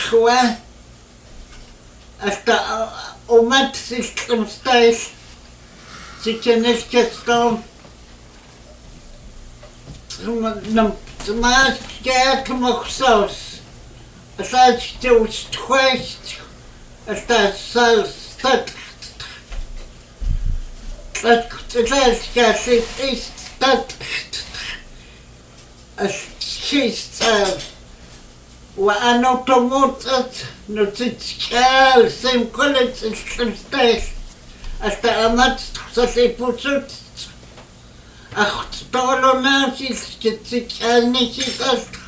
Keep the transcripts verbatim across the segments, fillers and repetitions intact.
Chwa hasta umat system style si kennel kestom nam tmas get moxos asal stu twist hasta sal stat stat stat stat stat as she's وأنا طموطت نتشكال سيم كلت الشمستيش أستعمت تخصصي بوسوت أخت طولو ناسي سكتشكال نيشي تست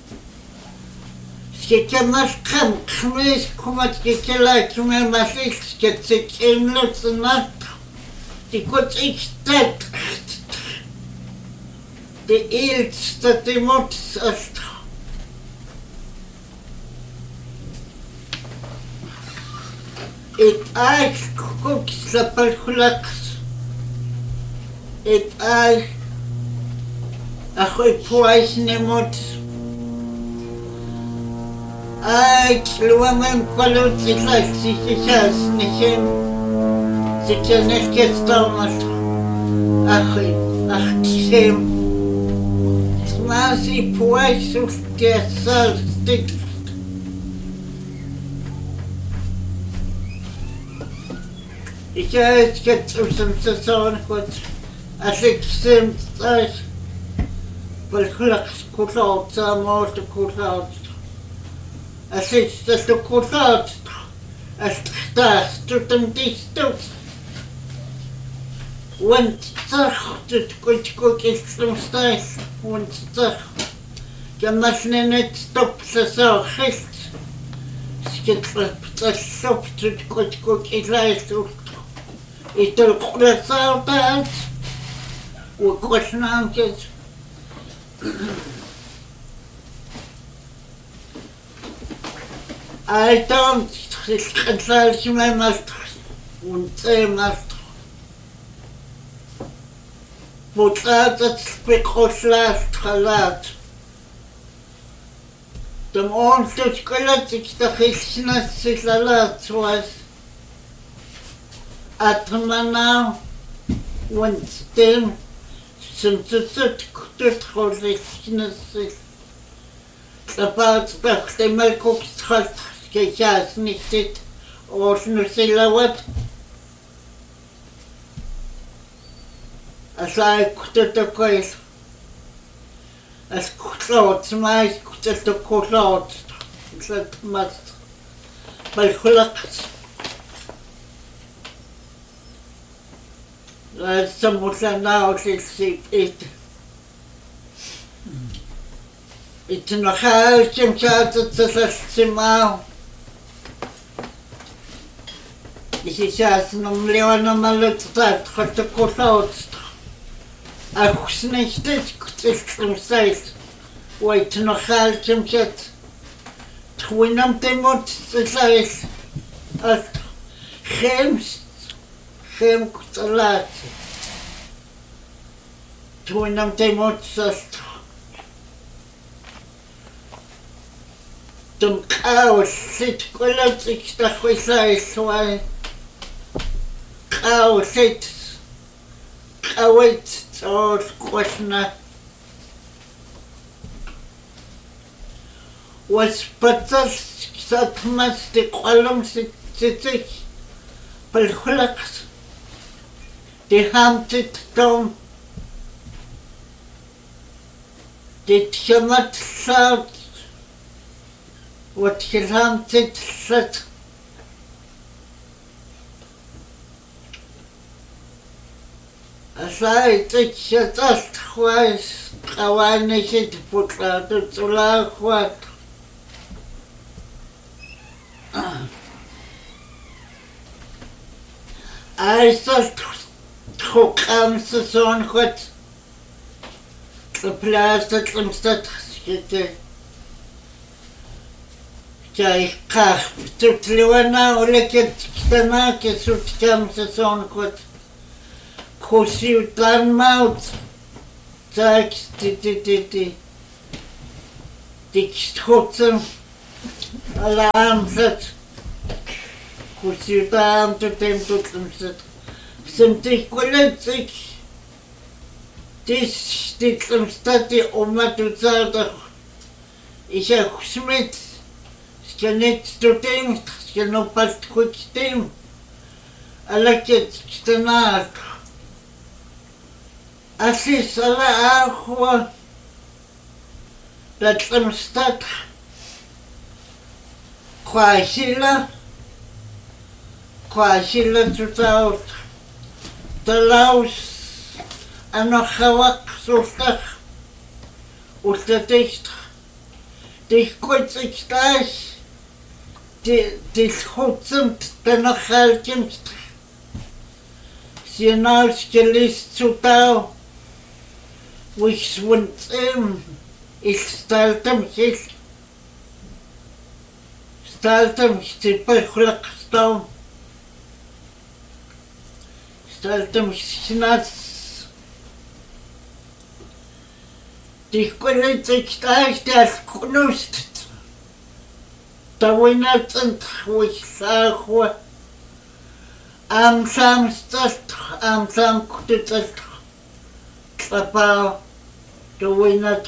سكتشمس خم خميس كما تكتلا كما ماسيش سكتشكين لسنات تكوت إكتات دي إلت ستتموت أست It I cook sapal khulaks. It I a khoy pois nemot. I kluamem kolot ziklas sikas nichem. Zikenes ketstamas. Akhi akhshem. Smasi pois ufkesal stik. Ich jetzt jetzt aus dem Saison gut. Als ich sind das weil Klacks Kulaut zamort Kulaut. Als ich das Kulaut. Als das tut dem Distus. Und sag das gut gut ist zum Stich und sag. Ja mach nicht stopp so recht. Ich geht das Shop tut gut gut ist leicht. Ich tue das Auto und kosten angeht. I don't consult my master und say master. But that's because last halat. The monster skeletic the Christmas is a lot was. Atmana went still since it could hold the about the milk of Sketchas knitted or Nusilla what as I could the coil as clothes my could the clothes that must by Hulaks. Somewhat now it's it. It's no how Jim Charter to the Simao. This is just no Leona Mallet that got the court out. I was nicht from sight. Wait no how Jim Chat. Twin up the mot the size. At Hems. Geen laat. Toen nam hij motsast. Toen kou zit kolat ik sta kwesai swai. Kou zit. Kou het zoals kwesna. Was patas zat mas de kolom zit zit. Pelhulaks. Die hamtet dom. Dit gemat zout. Wat gehamtet zat. Als hij dit zat als geweest, gewoon niet zit voor laten te laag wat. Hij zat Trok am Saison goed. Geplaatst om stad geschieten. Jij kach, tot Lewana o lekker stanake zoet am Saison goed. Kosi dan maut. Zeg, di di di di. Die schotten alarmset. Kusiutaan tutem tutlemset. Semtik kulentsik. Tis titlemstati omatutsaata. Isä kusmet. Skanet tutem, skanopat kutstem. Alaket stanaat. Asis ala ahua. Latlemstat. Kwasila. Kwasila tutaut. Talaus. Anochawak sultach. Ultatist. Dich kutziktas. Dich hutzemt denochalkimst. Sienaus gelist zutau. Wich swuntzim. Ich staltem sich. Staltem sich pechulakstau. Staltem sich nats. Dich kulitziktas das knust. Da winnatsant wich sachwa. Am samstag, am samkutzat. Klapau. Da winnat.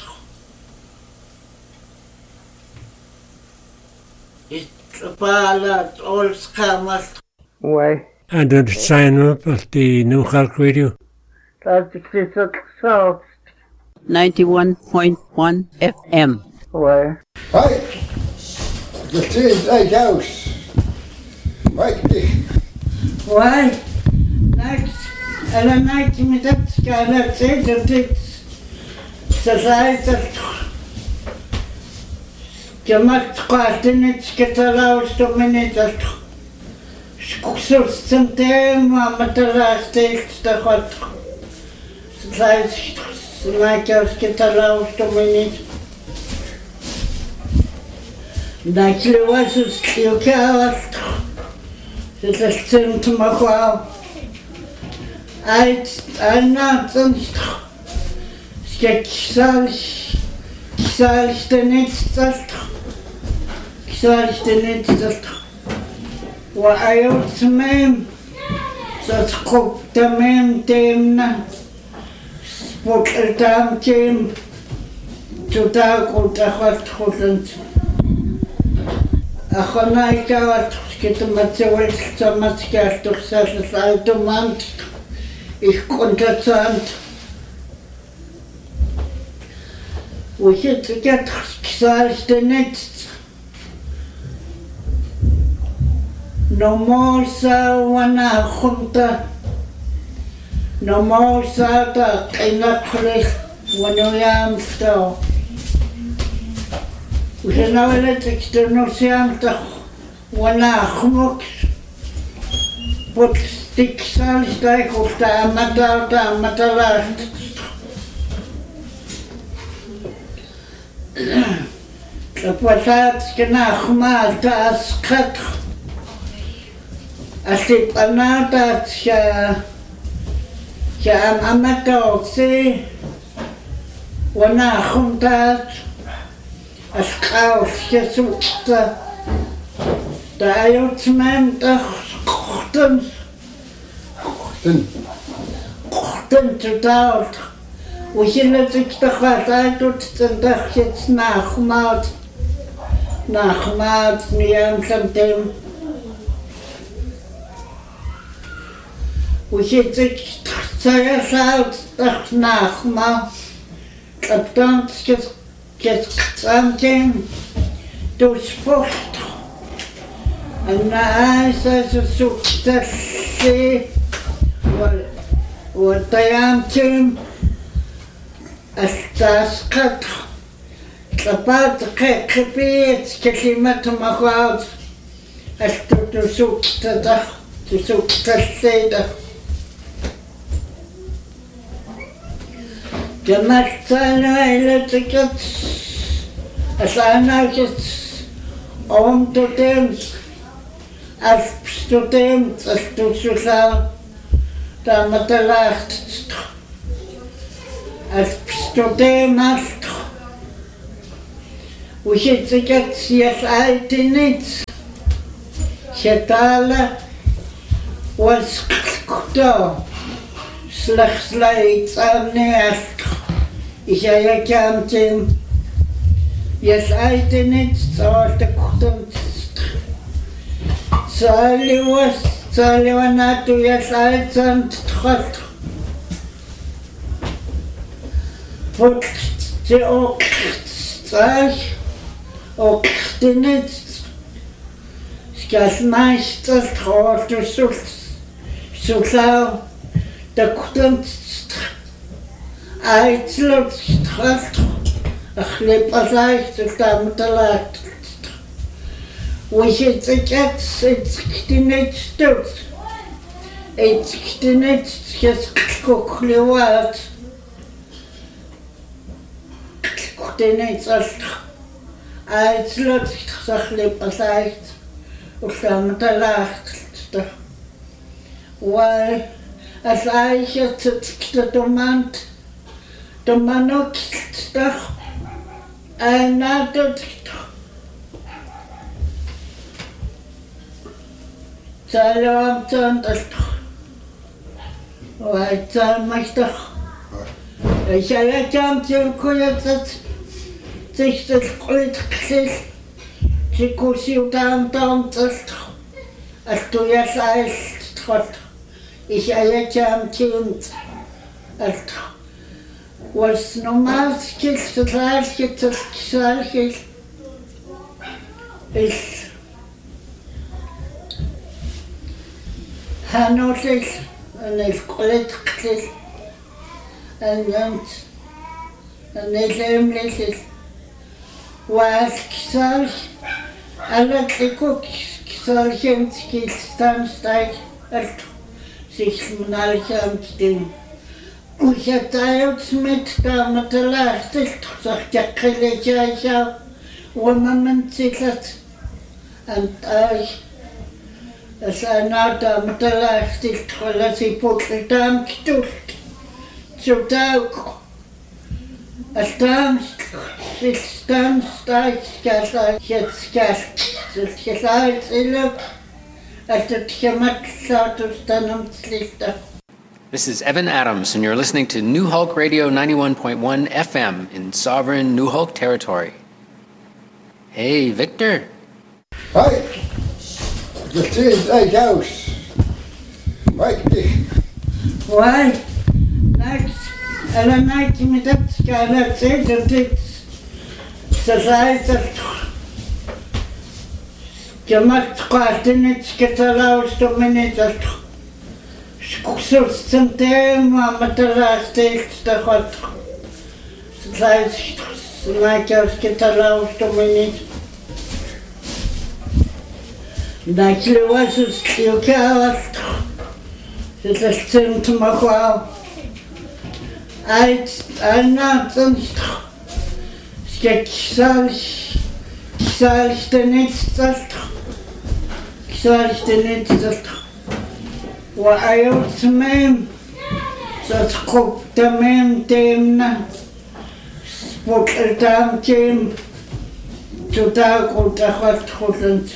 Klapau all skamast. Why? And did it sign up at the New Halk Radio? That's the South. ninety-one point one F M. Why? Hi, the same lighthouse. Mike, Why? Next, and a night me that skylar says and it's society. Gemacht kwasten it's ketalaus to minutes. Skus zum Thema matalas text da hat. Society like us ketalaus to minutes. Actually was it still cast. It's a thing to my wow. I I'm not sonst. Sketchsals Sals the next that. Sals the next that. What I also mean. That's cooked the mem temna. Spoke a damn team. To dark or the hot couldn't. Achana ik had getamatsewel tsamatskar toch zelfs automant. Ik kon dat aan. We zit get zelfs de next. No more sa wana khumta. No more sa ta ina khris wanoyam sto. We nou wel het externosiaan toch wana khmok pot stik sal stai kosta mata ta matala Kapatat kena khmal ta skhat asip anata cha cha amata se wana khumtat Aschaus gesucht da Jutzmann doch kochten kochten kochten total wo ich sich doch was ein tut dann doch jetzt nachmacht nachmacht mir am dem wo ich sich sehr schaut doch nachmacht ab dann Just something to sport. And I said to success what I am to as das cut. Kapat kekipit kekimat mahad as to to success to success. Gemacht seine Elektriker, es einer jetzt um zu dem, als zu dem, als du zu schauen, da mit der Lacht, als zu dem hast, وشتكت يسألتني شتالا وسكتو سلخ سلايت أبني أسك إذا يكامتم يسألتني سوالت كتم سالي وس سالي وناتو يسألتن تتخط فوت تأوكت ساش أوكتنت سكاس مايستر تخوتو سوت سوتاو تكتمت أيتلوت تخط أخلي بسايش تتام تلات وشتكت ستكتنت ستوت اتكتنت كسكوكلوات كتنت أشت أيتلوت تخلي بسايش وتام تلات و أسايشة تكتمانت تمانو كتخ أنا تكتخ سلام تنتخ وأيتال مشتخ إشارة كام تلقي تت تشتقل تكسل تكوسي وتام تام تشتخ أشتو يسايش تخط إشارة كام تنت أشتخ was normaal skits het laatste tot gezegd is Hanotis en is collecties en jant en is emliches was gezegd alle tikok gezegd skitstaan staat er zich menalgam stem وشتايوت متى متلاح تشتخ تقلي جايشا وما من تلت أنت أي أساناتا متلاح تشتخ لسي بوكتام كتوشت شوتاوكو أستام ستام ستايش كاسا شتسكاس شتسكاس إلوك أستتشمت ساتو ستانم تليستا. This is Evan Adams, and you're listening to New Hulk Radio ninety-one point one F M in sovereign New Hulk territory. Hey, Victor. Hi. The third eight house. Right there. Why? Next, and a night me that skylar said that it's society. Gemacht quasi nicht getalauscht um minutes. Скусов центема материалистик стахот. Знаешь, знаете, талау, что мы не. Начали вас стилкавать. Это центма хвал. Ай, она центр. Скексаль, ксаль, что нет центр. Ксаль, что нет центр. وأيوت ميم ستقوب تميم تيمنا سبوك التام تيم تتاكو تخوت خلنت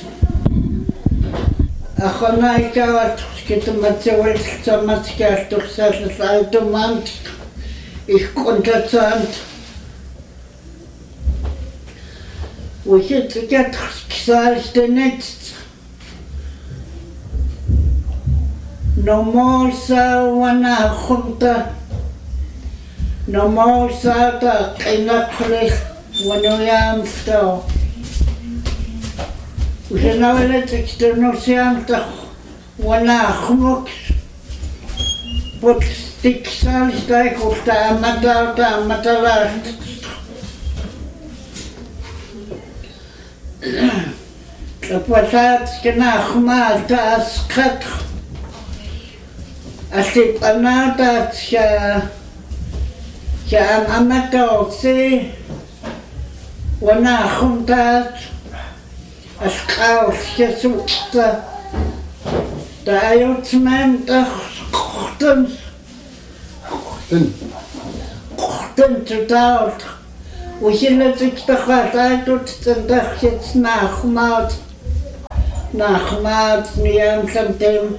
أخونا إيكاوات كتما تسويت كتما تكاش تخساس سالتو مانت إيش كنت تسانت وشت كت كسالش تنت No more sa wana khumta No more sa ta kinakhle wanoyam sto Usenawele teksterno siam ta wana khumok Pot stiksal stai kosta amata ta amatala Kapasat kena khmal ta askat Asli panata siya siya ang amato si wana khumtat askaw siya sukta tayo tsman ta khutun Khutun khutun tutaw we zullen zich toch wat uitdoet en dacht je het nagemaat. Nagemaat, niet aan zijn team.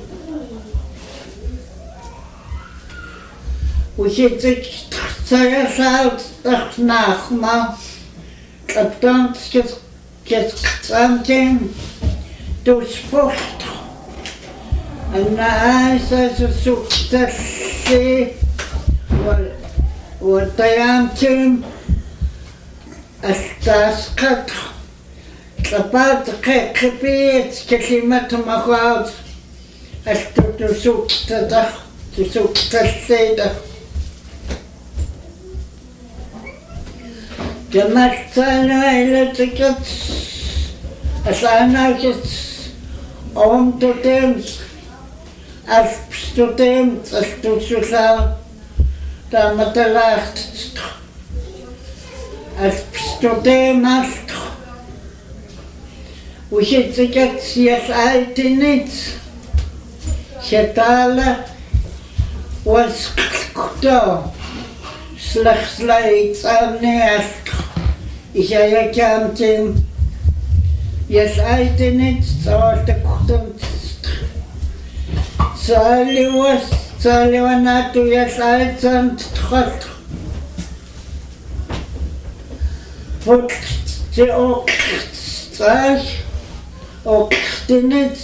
We zullen zich zeggen zout, dacht nagemaat. Dat dan is het aan team. Door sport. En na is het zoekt dat ze. Wat hij aan team. Estás capaz de repetir que se mata uma roda, as tudo sucta da, tu sucta seda. Que mais sana ela te kat, as anarchis, om tu tens, as tu tens, as tu sucta, da matalacht. Als student we zitten het zich uit in niets. Getalen was goed. Slechts leidt aan neer. Ik zei het aan hem. Je uit in niets, zoals de ochtend. Zal was, zal je naartoe je uit aan het god. Wordt ze ook straks, ook niet.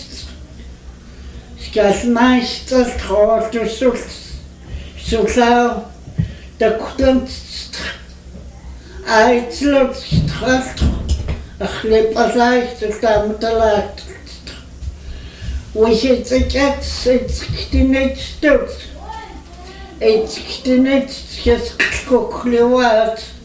Als meester gaat de zoet, zo zou de kunst uitloop straat, een glip als uit de dame te laten. We zitten het, het niet doet. Het niet gekokleerd.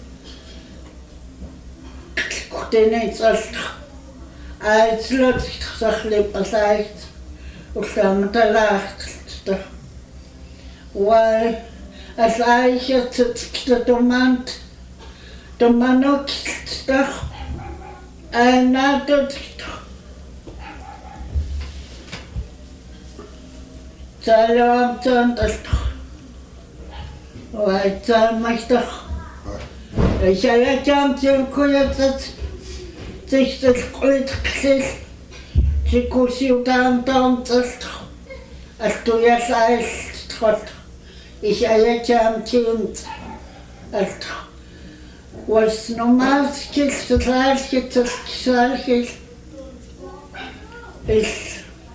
Den niet als uitslot zaglip als uit of dan te laag waar als uitje het de maand de man ook toch en na dat zal dan dat waar zal maar toch ik zei het aan te kunnen dat zich het ooit gezegd, ze koos je dan dan als toen je zei het ik zei het aan kind, het was normaal gezegd het laatste dat gezegd is, is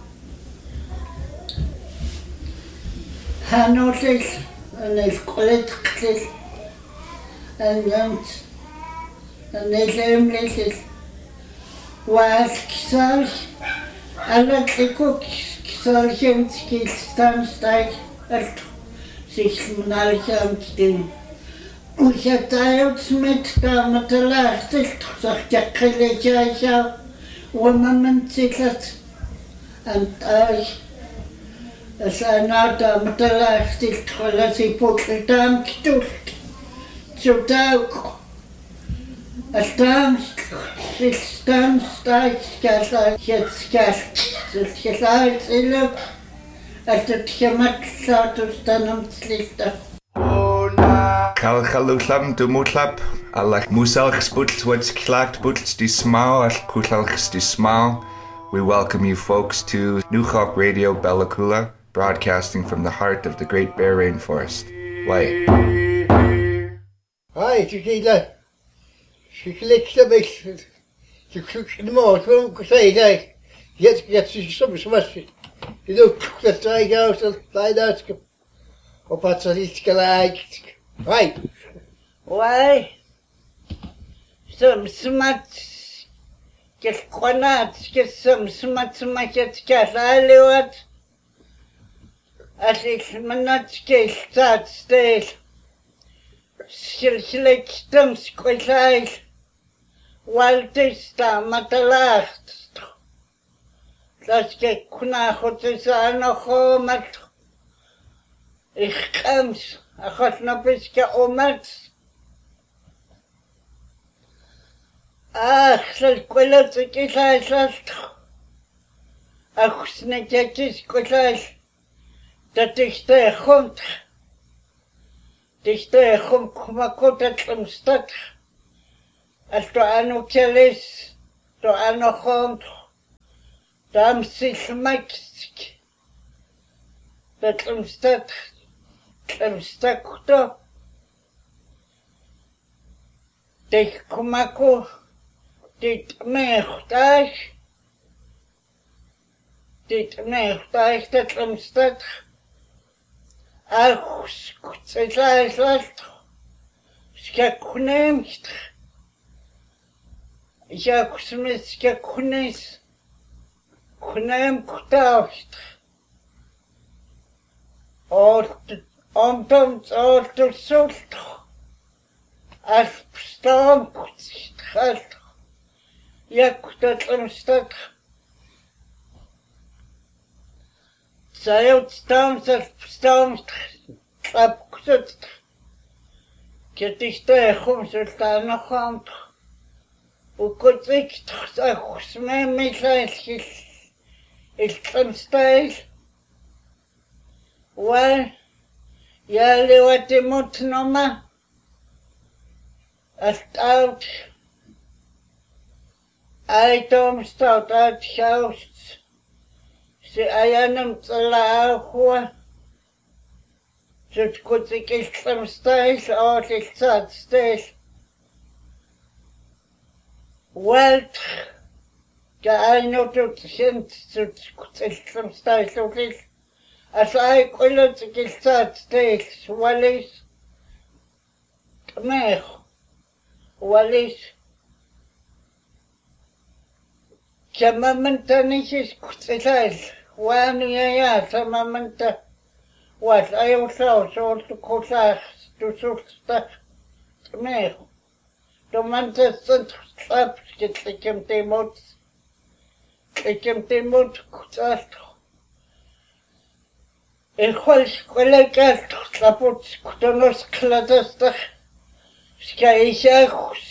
Hanno zegt en is ooit gezegd en dan en is hem was gezegd, alle trikots gezegd, gestaan staat het zich naar gaan doen. Ik heb thuis met dame te laten, ik zag dat geleden zou, waar men zit het. En thuis, als hij naar dame te laten, ik geloof ik voor de dame gedoet. Zo duik. Als dan is dan staat het gezegd, het gezegd is als het gemaakt staat, dan om te lichten. Kalkalutlam dumutlap, alak musalch sputz what's clacked butz die small, al kutalchs die small. We welcome you folks to New Hawk Radio Bella Coola, broadcasting from the heart of the Great Bear Rainforest. Why? Hi, tequila. She clicks the base. She clicks the most. We don't say that. Yet, yet, she's so much. You know, that's right out and find out. Op wat ze iets gelijk. Right. Why? Some smart. Get quanat. Get some smart market. Get all what. As ik me not get that state. Silselijk stem squisheid. Waltista matalacht. Dat ik knagot is aan nog met. Ik kams. Ik had nog beetje omat. Ach, dat kwelt ik is uit. Ach, sneetje is kwelt. Dat is de grond. Dus de grond kwam uit de stad. Als du anukelis, du anochont, dam silmaksk, dat umstat, umstakto, dich kumako, dit mechtaich, dit mechtaich, dat umstat, ach, skutzelaislalt, skakkunemst, ja kusmis skakkunis, kunem kutaust, ort, omtoms ortusult, as pstom kutstalt, ja kutat umstat, Zajut stams as pstoms, klap kusut, ketiste chumsultan nochant, وكنت أخص ما مثل الخمستايل و يالي وتموت نوما أستاوت أيتم ستاوت أتشاوست سي أيانم طلع أخوة زد كنت الخمستايل أو السات ستايل Welt geeinigt sind zu zum Style als ein Kolleg gesagt steht Wallis mehr Wallis كمامنتا نيشيس كتلال وانو يا كمامنتا وات ايو ساو سولت كوساخ تسوستا mehr Domante sunt slap skitlikem temot likem temot kutsast e khol kolekas slapot kutonos kladas skaishachus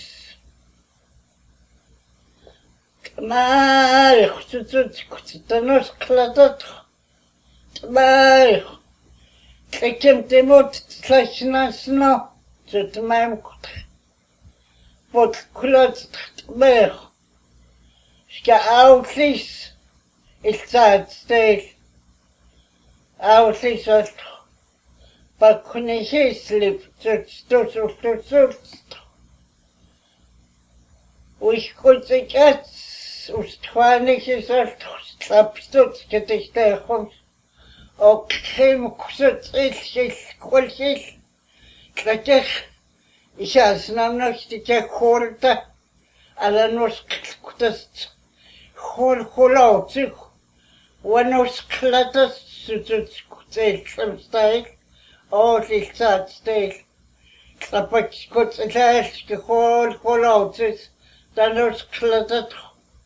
maar khutut kutonos kladas maar likem temot slashnas no tutmaim kut Wat klopt meer. Ska outlis is dat steeds. Outlis wat bakunijes lip tot tot tot tot tot. Ich konnte jetzt ustwanische sagt absturz gedichte kommt. Auch kein kusut ist ist kolchis. Klatsch Ich has nam noch die Korte, alle nos kutas hol holaut sich, wanos klatas zu zu kutel zum Style, oh ich sagt Style, klappt kurz gleich gehol holaut sich, dann nos klatat,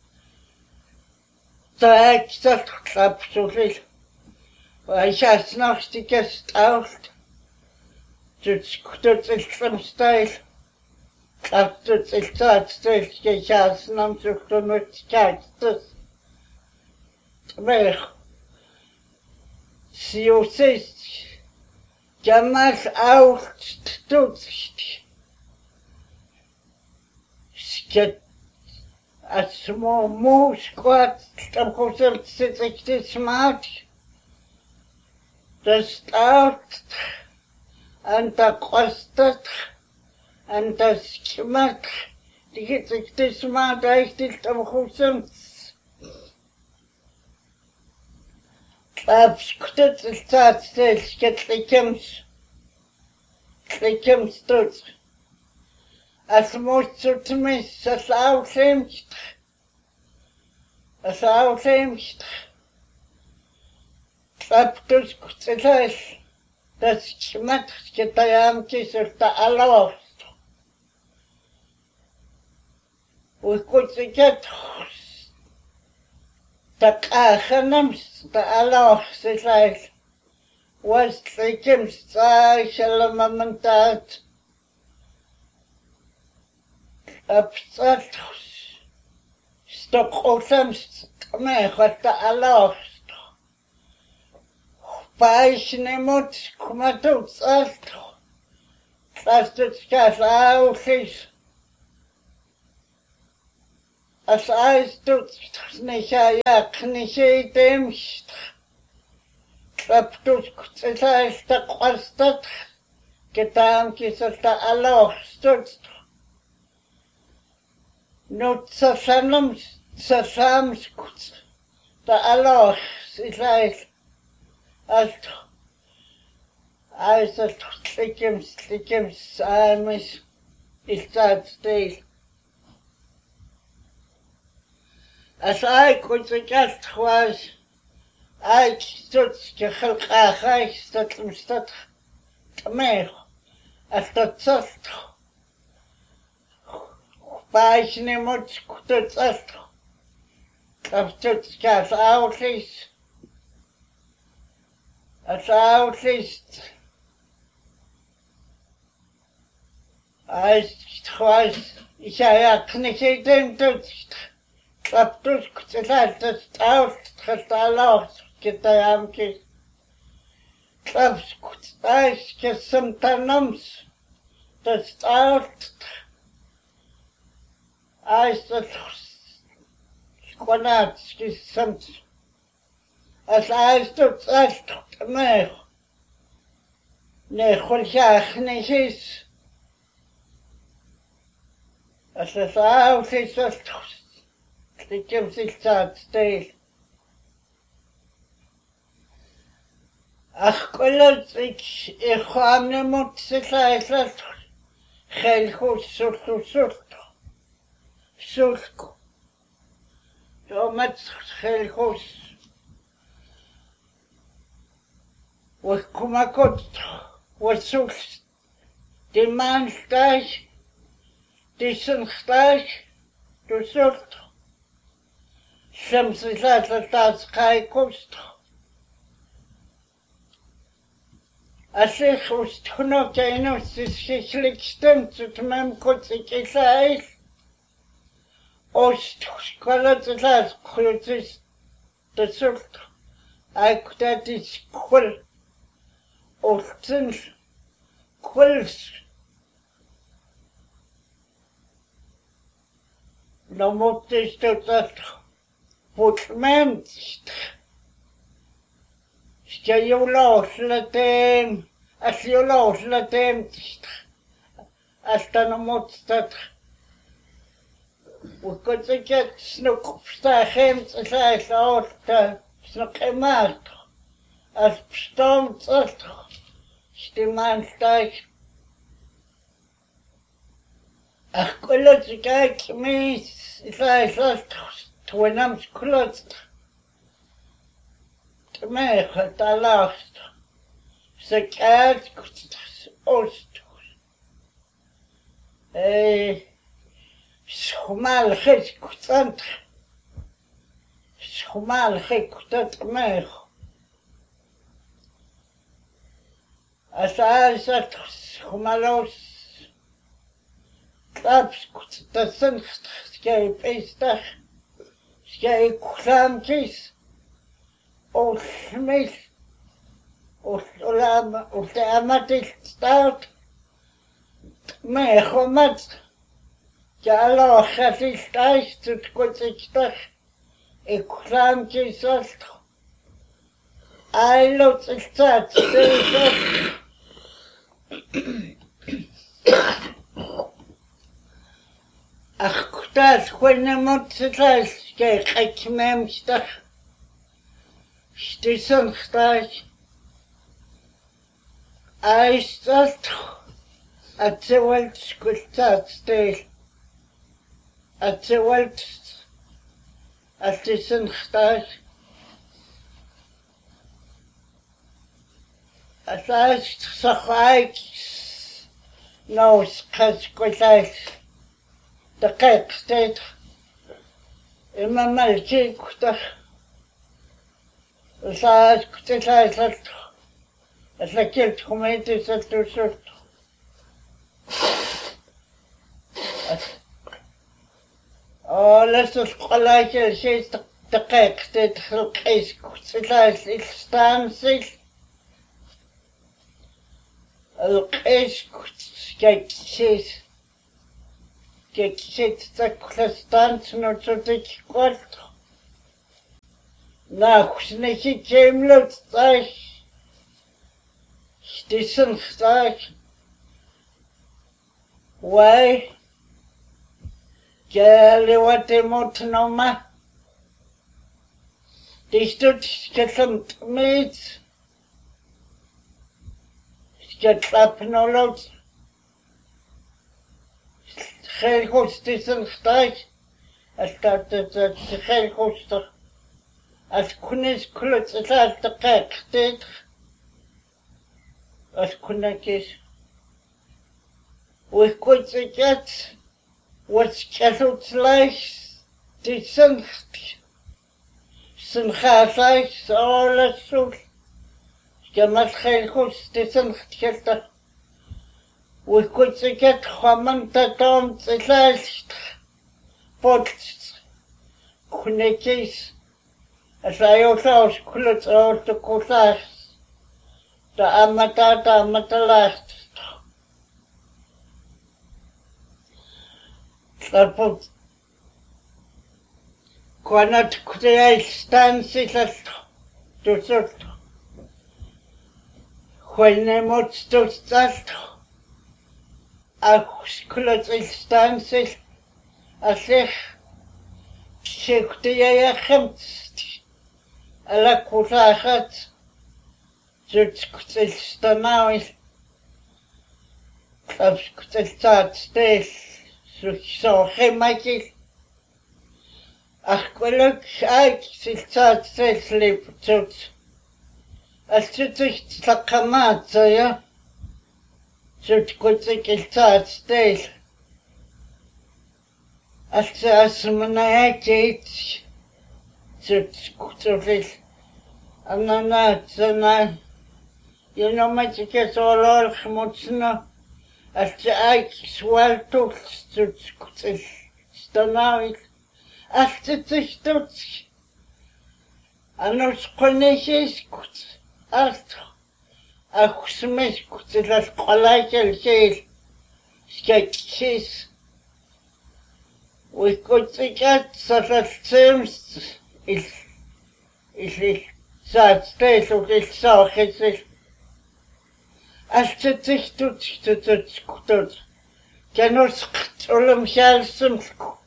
da ich das klappt so viel, weil ich has noch die Gäste auf. Тут кто-то там стоит, а кто-то стоит, стоит, сейчас нам кто-нибудь скажет. Вверх. Сиусист. Jamás out тут. Скет. А смо мускат, там хотел цитать смать. Das out. أنت قصدت أنت سكمت تيجي تسمع دايت التمخوسم أبسكتت السات سيلس كتلكمس كتلكمس توت أسموت سوتمس أسعو سيمشت أسعو سيمشت أبتوس كتلاش Das schmeckt getayamkis auf der Alaust. Und kurz geht der Kachenams, der Alaust, ich weiß, was trickimst, sag ich, alle Momentat. Abstract, stock osamst, mech, was der Alaust. Paisnemot, kumatut, astro. Plastic skas outlis. As eis doet niet ja niet dem klap doet het is de kwastat gedaan kies het de alloch doet not so sanums so sams de alloch is eis als als het slikken slikken samen is dat steeds. As I could suggest was, I stood to help I stood to stood to me, as the soft. By any much could soft. I stood as out least. As out least. I was, I can't them to. Klap dus gezegd dat stout gestalord gedamke. Klap stais gesamtanams dat stout. Ais dat squanat gesamt. As ais dat stout me. Ne khulja khneis. As dat stout is dat ik heb zich dat steeds. Ach, kolot, ik, ik ga niet moeten zeggen, geen goed, zoek, zoek, zoek. Ja, met geen goed. Wat kom ik uit, wat zoek, die man staat, die zijn staat, die zoekt. Some society starts high cost. I say, who's to know, I know, this is extent to mem could take size. Or to scholar the last clothes, the sort I could add this quill or things quills. No more taste of that. Putment. Ska jag låsla dem? Att jag låsla dem? Att den måste. Och kunde inte snucksta hem till sig så att snucka mat. Att stånd att stimanstag. Att kolla sig inte med sig så att Twenams klotst. Te mij het alast. Ze kaart oost. Eh, schomal gek kutant. Schomal gek kutant mij. As I said, schomalos. Klaps kutant zijn skijp is daar. Jij kwam kies, of smis, of lam, of de amatis stout, mij gemat. Ja, lo, het is thuis, het komt ik terug. Ik kwam kies als, hij loopt het staat, deze. Ach, dat gewoon moet zijn. Kijk, ik mem stag. Stissen stag. Hij staat. Het ze wel skulstaat stil. Het ze wel. Het is een stag. Het is zo gelijk. Nou, het skulstaat. De kijk staat. En mijn meisje kucht. Zij kucht zij zat. Het lekker gemeente zat dus soort. Oh, laat ons gelijk eens de kijk staat. Gelukkig kucht zij is staan zich. Gelukkig kucht kijk zij. Skeksit taklastant nototik kwart. Nachsniki kemlut tach. Stissen tach. Why? Gale wat emot noma. Distut sketlamt meet. Sketlap nolot. Geen goed is een stijg. Als dat het geen goed is. Als kunis kluts is als de kijk dit. Als kunakis. We kunt het get. Wat ketelt lijst. Die zijn. Zijn gaat lijst. Alles zo. Gemat geen goed is een getelt. We could get common tatons at last, but Kunekis, as I also could out the Kotas, the Amata, the Amata last. But cannot create stances as to sort. When they must to start. Ach, kluts instances, als ik zegde jij gemt, alla kuzagat, zut kutsel nou, abs kutsel staat steeds, zo gemaakt. Ach, geluk, ik zit staat steeds leep, zut, als zit zich slakamaat, ja. Zult kutsik il taat stil. Als als mijn eet, zult kutsik. Anana, zana. Je know met je kes all gemotsna. Als je eik zwal tot, zult kutsik. Stanawit. Als het zich doet. Anos konesjes kuts. Als Ach, smash kutsilas qalakal sel. Skeksis. We kutsikat sasalsems is is is zat steeds ook is zo gezegd. Als het zich doet, doet het goed. Kan ons schtolem shalsem.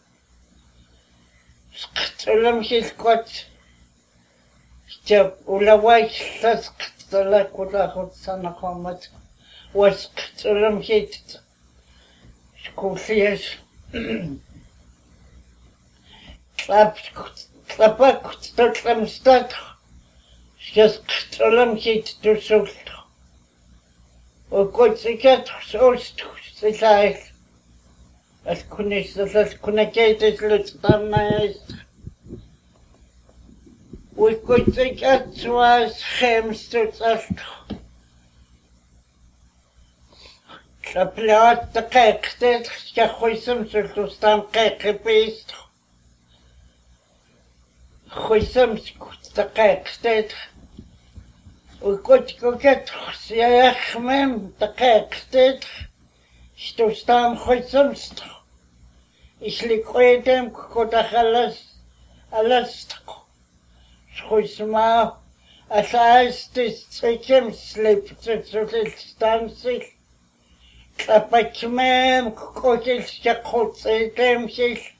Schtolem is goed. Step ulawai scht. La kula goed sana kwamat was ktulum hit skufies klap klapak tutlam stat skas ktulum hit tu sult o kotsikat sost silai as kunis as kunaketes lutstamais. We could think it was hamsters as the plot the cake that Yahuism to stamp cake beast. Huism the cake that we could go get Siachmem the cake that to stamp Huism. Ich liquid them could a halas alas. Schusma, as heißt es, Zikem sleep to the stances. Klapakmem, Kotis, Jakotse, Demsis.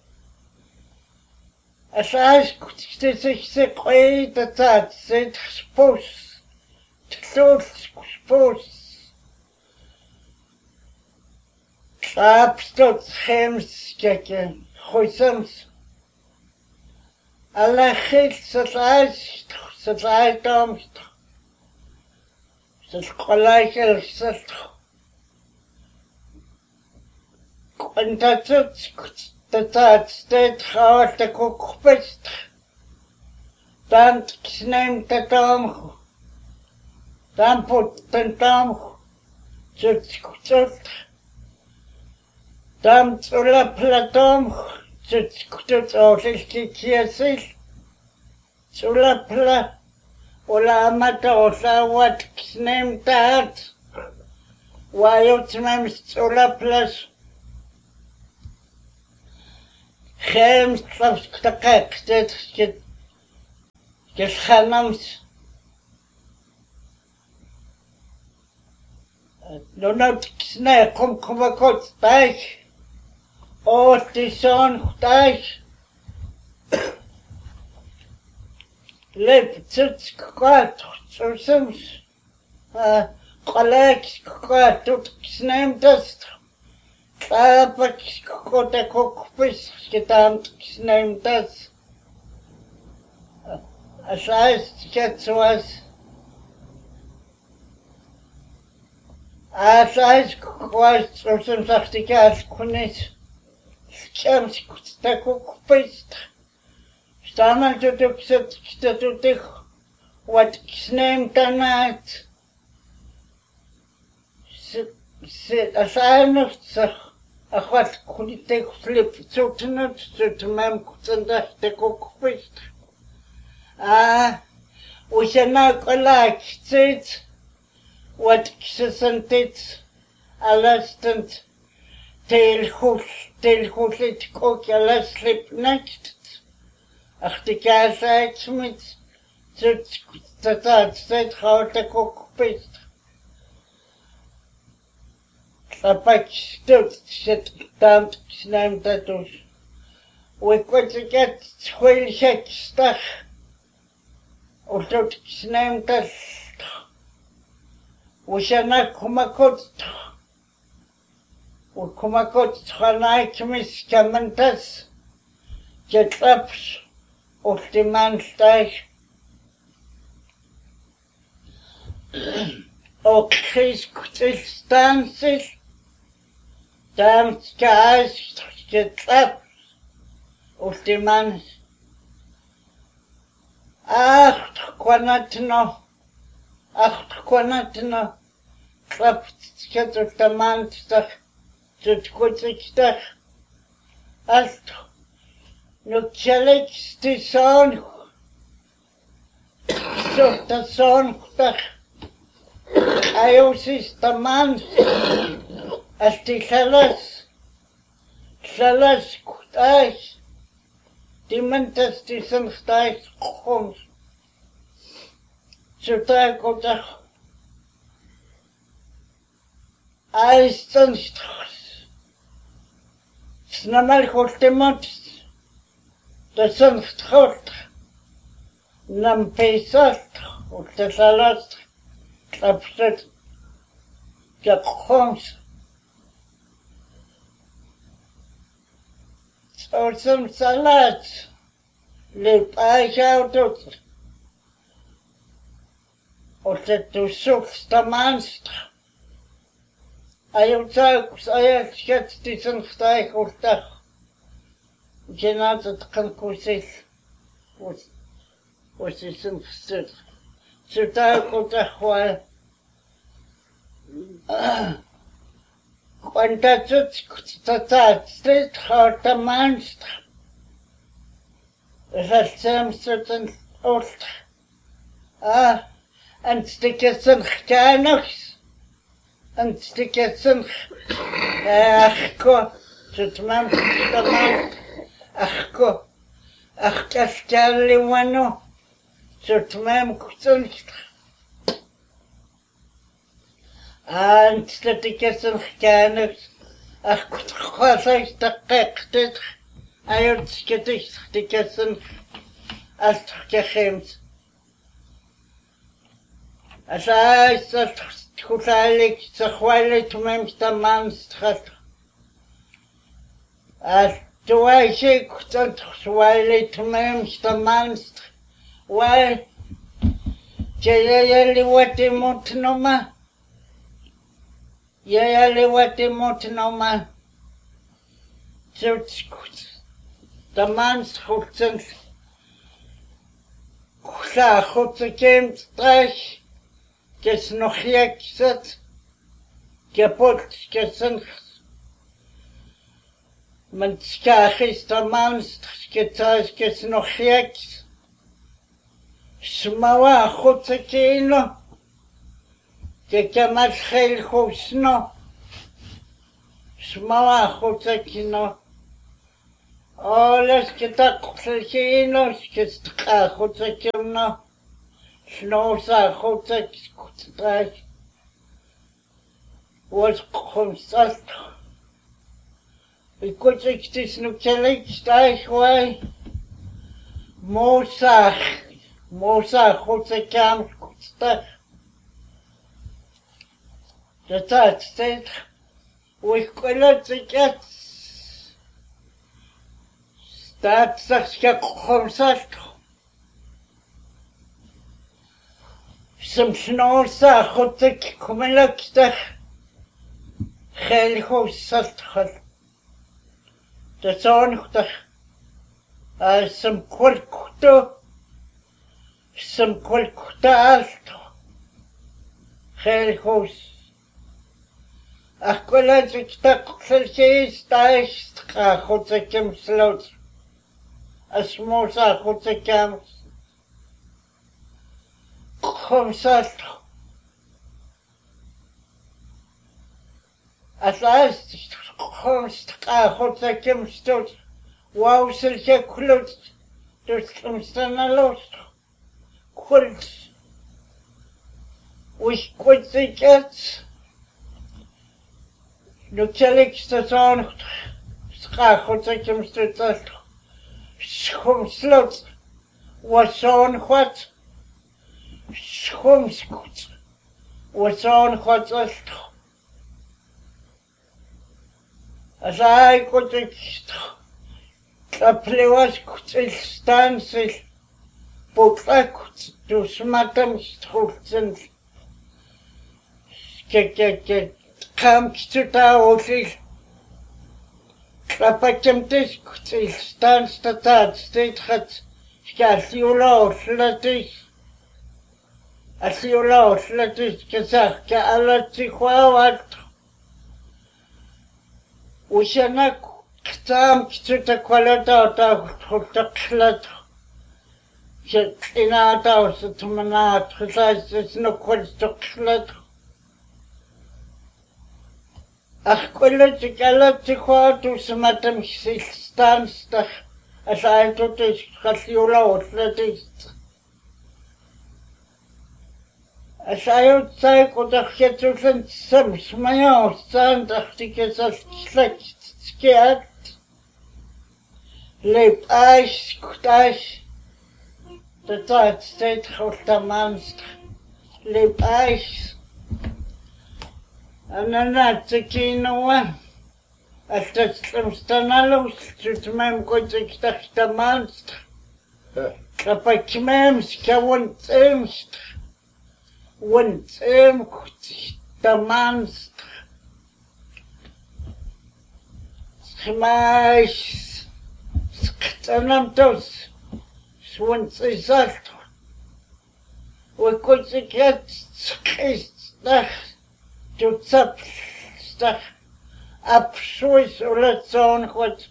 As heißt, dass ich the great that said spos, Tos spos. Klapstot, Hems, Jacken, Hosams. Alla chyd sydd aist, sydd aist omst. Sydd kolai sydd sydd. Gwenda sydd dat sted chawr dy gwcbest. Dant ksneim dy domch. Dan pwt dyn domch. Sydd sydd. Dan tula pla domch. Sydd sydd o lysgu kiesyll. Tula pla. Ola amata ola wat ksneim dat. Wajot mem tula plas. Chems klaps ktakaktet get get chanams. No no snä kom kom kort dag. Och det sån dag. Lep tsuts kwat tsutsums. Uh, Kolek kwat snäm dust. Klapak kota kokpis gedammt snäm dust. As heißt jetzt was. As heißt kwat tsutsums sagt ich als kunis. Chams kota kokpis. Staman to do set to do what sname tonight. Sit as I know, so I what could take flip so to not so to mem and that the cook first. Ah, we shall not like it. What isn't it? A last and tail hook, tail hook it cook a last sleep next. Ach, die Gasheit mit der Zeit haut der Kokpit. Dabei stürzt sich dann schnell dadurch. We konnte jetzt zwölf Sechstag und dort schnell das. We shall not come a cut. We come a cut for night miss Camantas. Get ups. Auf dem Mannsteig. Okay, ist tanzig. Tanz geist, geklappt. Auf dem Mann. Ach, Quanatno. Ach, Quanatno. Klappt jetzt auf dem Mannsteig. Das Kutzigstag. Ach, no challenge the son. So the son that I also the man as the salas salas kutais the mentas the son stais comes. So that got the I stand snamal holtemot. Das sind Trott, nam Pesach, und das Salat, klappt, gekocht. So zum Salat, lebt euch out, und du suchst der Monster. Ich sage, ich jetzt diesen Steig und das. Genauso kann kursiv, was, was ist interessiert. Zu Tag und Tag war, und das ist total, steht halt der Monster. Das heißt, selbst den Ost. Ah, ein Stück sind gar nichts. Ein Stück sind, ach Gott, das Monster, der Monster. Ach Gott, ach das Kerli wano, so zu meinem Kutzunst. Und das ist jetzt gar nichts. Ach Gott, was ist das Gektet? Ein Gedicht, die gestern als geschämt. Es heißt, dass Kutzalik sich weil zu meinem Stammannstrat. Als du weißt, dass weil zu meinem Stammannstrat. Weil, Jayali wat die Mut nomma. Jayali wat die Mut nomma. So gut. Der Mannschaft sind klar, gut zu gehen, streich. Jetzt noch hier gesetzt. Gebot gesenkt. Man skach ist der Mannschaft gezeigt, jetzt noch hier gesetzt. Smawa Hotzakino, que llamas Hel Husno, Smawa Hotzakino, Alles gedaqllinos kistqaxutakimno snosaxutak kutay was qumsalt ikutiktis nukalik staichway mosach mosaxutakam kutay That's it. We could get That's a concert. Some snow sahotik kumelakster. Helho saltхал. That's on the uh some qualkuto. Some qualkuta alto. Helhos. Aquella taqllis taist qaxutakim slot. Asmosa qaxutakam. Khomsat. Atlas khomst qaxutakim stot. Wow silke klut. Dustumstana lost. Kult. Wish quitsikets. Nukalik station Schachotakim Stutat Schumslot was on what Schumskut was on what as I got a Kaplewas Kutil stances Botlakut to smatam structens Kekek Kam kituta osil Klapakamtis kutil stans tatat state hat Skasiula oslatis Asiula oslatis Kazak ka alati khawat Ushanak Kam kituta kwalata ta khutaqlat Inata ostumana khasas no kwaltaqlat Aquella ticala tiquatu smatam stans the as I took this Cassiola or Flatis. As I outside of the Hetusan some smile stand articles of scared. Lip ice, ice. The third state of the monster. Lip ice. Она такие а что становилось, что мы какие-то штаманстр, а почему вон цемстр, вон цем штаманстр, схмайс, скцанам тос, свон цезалтр, вы какие-то скистах. Тут стах абсуис улацон ход.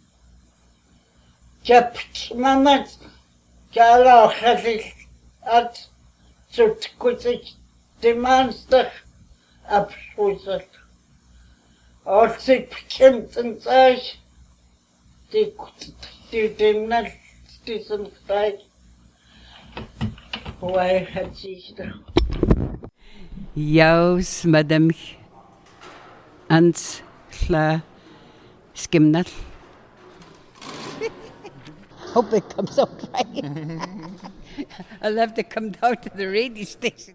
Капт мамат кала хазил от тут кутик деманстах абсуисат. Орсип кемтен зай ди кут ди демнал дисен стай. Why had she Jaus, madam Ans Hla Skimnal. Hope it comes out right. I'll have to come down to the radio station.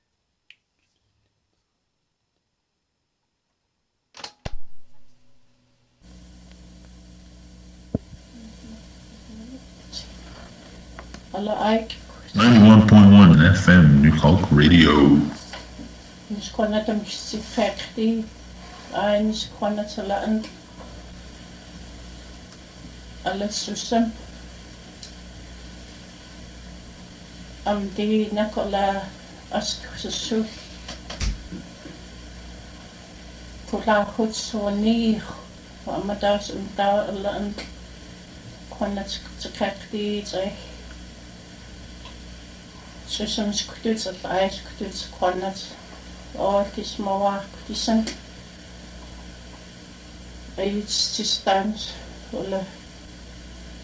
ninety-one point one F M New Hulk Radio. Nis kwana tam si fekti, ay nis kwana talaan. Alas susam. Am di nakola ask susu. Kula khut soni, wa amadas unta alaan. Kwana tsekti zay. Susam skututs at ay skututs kwanat. All this more decent. It's just stands full of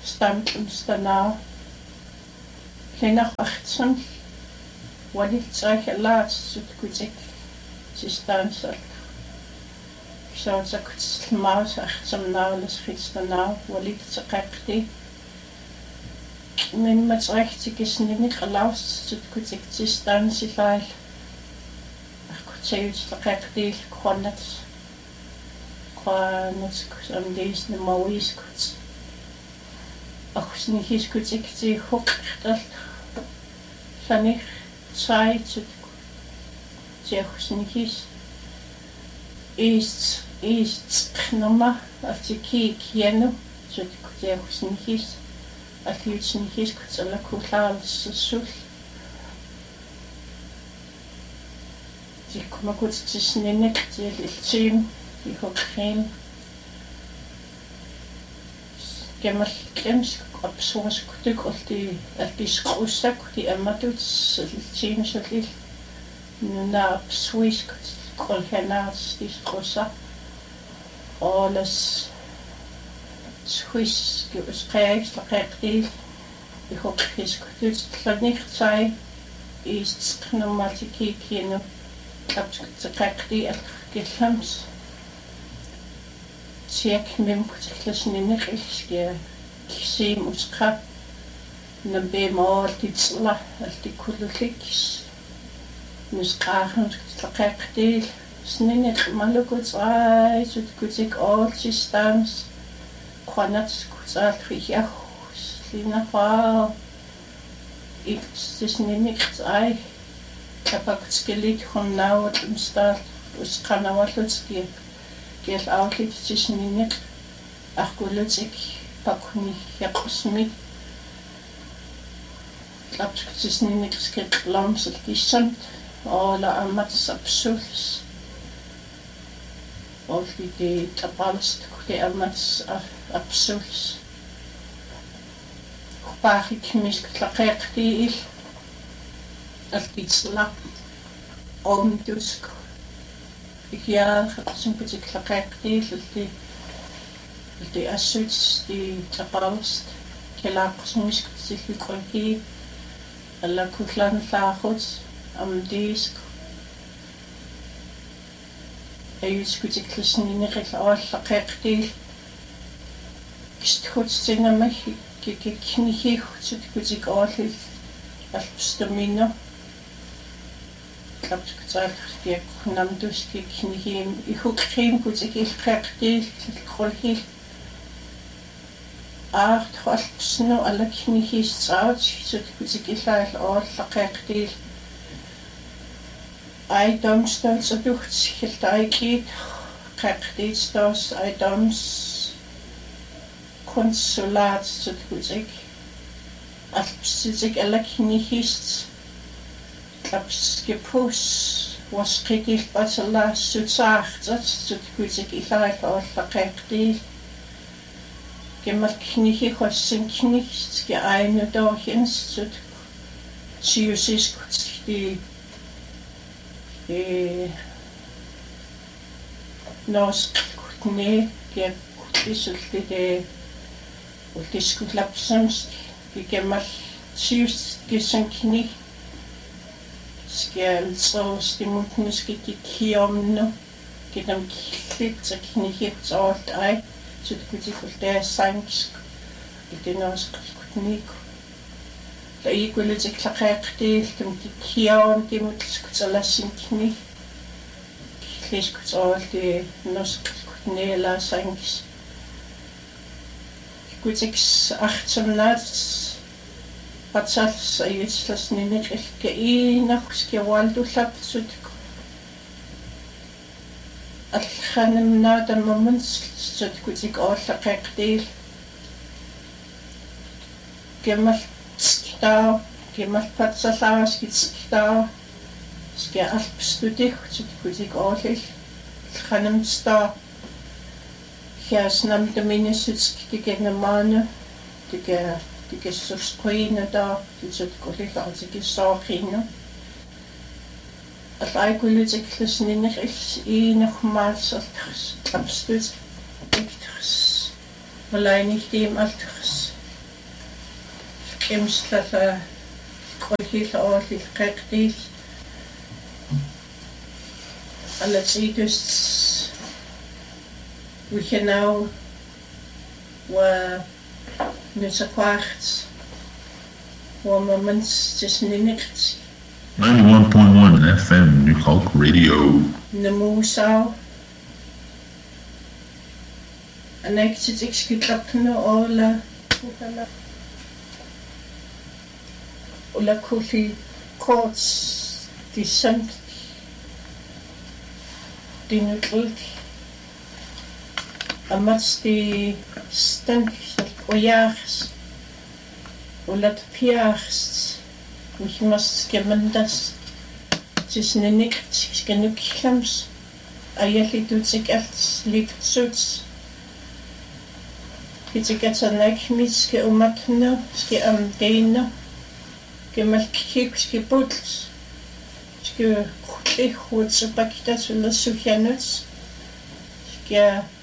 stampen stana Lena achtzehn Walid zeig laat sut kuzik sistansal So zakt maus achtzehn naules fitstana Walid zakakti Min met rechtig is niet gelaust sut kuzik sistansilail Zeus zakakti kwanet kwanet am dees ne mauis kuts Ach niet is kuzik zi hok dat Sanich zwei zu Tschechosnikis ist ist Knoma als die Kieno zu Tschechosnikis als die Tschechosnikis kutzala kutlal sul Sie kommen kurz zu nennen die Team die Hochheim Gemal Krems absoos kutuk of die of die skroesak die amatuts zien so viel na Swiss kolhenaats die skroesak alles Swiss geschreven verkrijgt ik hoop is kutuk dat niet zij is pneumatie kino heb ze krijgt die het gelams Check mem kutiklas ninig iske Sim uska na bemol titsla alti kulukis nuskachen tlaqaqti sninig malukuts ay sut kutik all systems kwanats kutsal khiyah slina fa ik sninig ay kapak skelit khon nawt umstal uskanawatski Gel outlet sninig ach kulutsik pakuni yakusmi Lapskusninik skip lams het kisant ala amats absuls of die tapalst die amats absuls Paar ik mis klaqti al pitsla om dus ja zo'n beetje klaqti die die assuits die tapalst kelaqs mis spesifiek alla kutlan faagots am disk ayus kutiklisni niril awallaqeqti kisthutsina mahi kikiknihi hutsut kutik awallil alpstamina kapskutsaal kiek namdus kiknihi ihukrim kutik ilqeqti kolhi Acht halpsno alla knihis tsaut sut kutik ilail awallaqeqti ai domstos aduchts hiltaiki qeqti stos ai doms konsulat sut kutik alpsik alla knihis kapskipus was qikil batala sut saachtat sut kutik ilail awallaqeqti Gemal knihi khossin kniht ge eine dorchens sut siusis die eh nos kutne ge kutisli de utiskutlapsams ge gemal sius gesen kni skel so stimutnis ge kiomno ge dam klit knihi zort ai Sut kutik de sanks de nos kutnik da ikule ze klaqeqti tum kion timut skutsalasin kni klis kutsol de nos kutnela sanks kutik achtzehn nats patsas ayitslas ninik ke inaqske waldu lap sut الخانم نادا ممنس سد كوتيك أولاقيقتيل كمال تسكتاو كمال باتسالاو سكي تسكتاو سكي ألبستوديك سد كوتيك أوليل الخانم تستاو كياس نام دميني سد سكتيك نمانو تيكا تيكا سوسكوينو دا سد كوليك أوتيكي سوخينو Als ik wil het ik dus niet is nogmaals als absoluut echt alleen niet die alters Kimslala Kolhil Orlil Qaqdil Alatsiidus Wichenau wa Nusaqaarts wa Moments Tisniniqts ninety-one point one F M New Hulk Radio. Namusau Anektit Exkitlapno Ola Ola Kofi Courts Descent Dinutlut Amats die Stank Oyars Ola Piars Ich muss gemendas Tisninik Skenuklams Ayali Dutsik als Lipsuts Kitsikats Anakmiske Umatno Ski am Dana Gemalkik Ski Butls Ski Kutli Hutsapakitas Ula Sukianuts Ski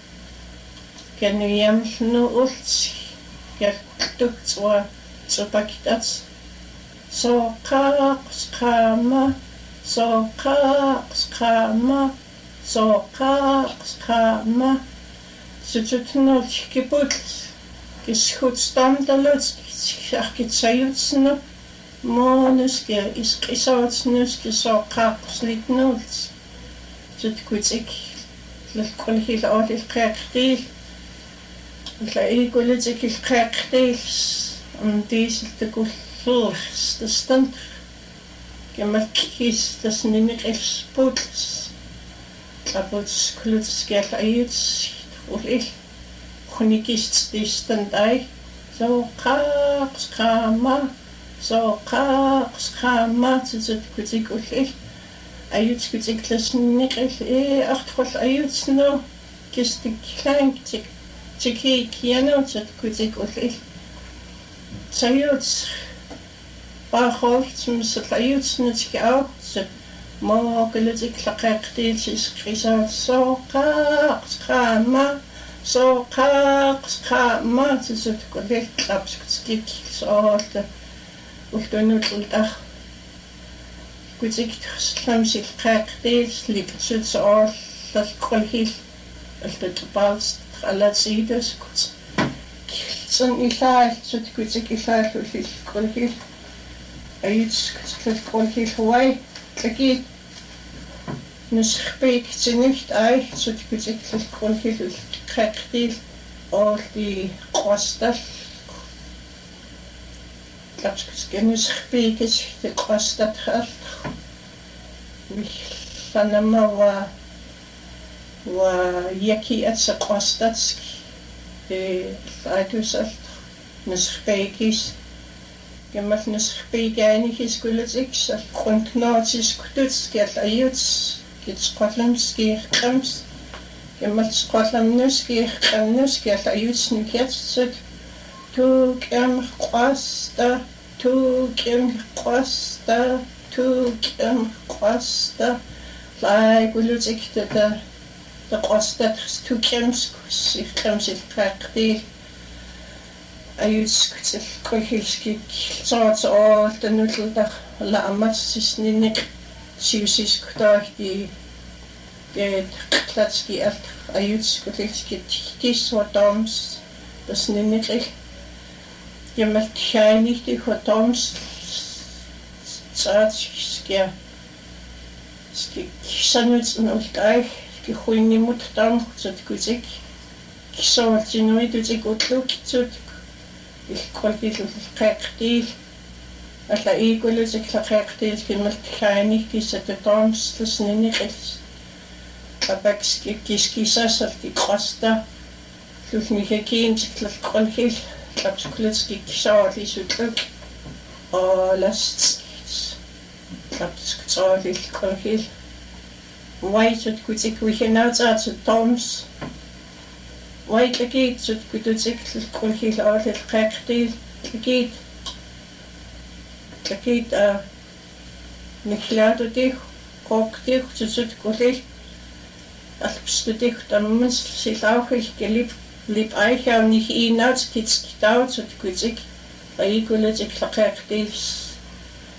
Genuyamno Ults Ski Tukts Wa Tsapakitas So kaks kama, so kaks kama, so kaks kama. Sututnot kibuts, kishutstamdaluts, kisajutsno, monus, iskisautsnus, kiso kaks litnuts. Sutkutsik, lilkulhil odil krekdil, la igulitsik il krekdil, om diesel te gul. Volgens de stand, gemakkies, dat is niet echt spoedjes. Dat wordt klots geld uit, of ik, chonikies die stand uit. Zo kaaks kama, zo kaaks kama, zo zit kuzik of ik. Uit kuzik dat is niet echt, eh, achtergrond uit, no, kist de klein, tik, tik, kiano, zit kuzik of ik. Zo uit. Bacholt mis layuts nitski out mo gelitik laqaqtil isqisat so qaqs qama so qaqs qama tsut kolet klaps skik so ta ultonut ultah kuzik slamsi qaqtil liptsut so tas kolhil altat baus alatsides kut son ilal tsut kuzik ilal ulil kolhil Ayuts kolhil Hawaii, lagi nuskhpeik tinicht ay sut kuzik kolhil qaqdil or di qostal kapskis nuskhpeik di qostat khal sanama wa wa yaki at sa qostatski de aytusal nuskhpeikis Gemal nuskhpeik is kulitsiks al grundknotis kututs gert ayuts gets qotlamski qams Gemal qotlamnuski qamnus gert ayuts niketsut tu qam qosta tu qam qosta tu qam qosta lai kulitsik ta ta qosta tu qams kus qams qaqdi Ayuts kutsel kolhilski saats all the nutuldag la amatsis ninik siusis kutahti get klatski alt ayuts kolhilski tis hotoms das ninik jemal khainig di hotoms saats skia ski sanuts nultai ki khuini muttam zut kuzik kisawat sinoi tuzik utluk zut Ich konnte es qaqdil alla igulus qaqdil kimal khainig kisa toms das ninik abakski kiskisas alti qosta sulnihe kin tlal qolhil lapskulski kisawali sutluk o last lapskulski qolhil waitot kutik wihenauts at toms Wait lagi zut kututsik kolhil orlil qaqdil lagi lagi a niklado dich qok dich zut kolhil alpstudik tamens silauchil gelib lib eicha nicht inauts kits daut zut kutsik Aikulet ik laqaqtiivs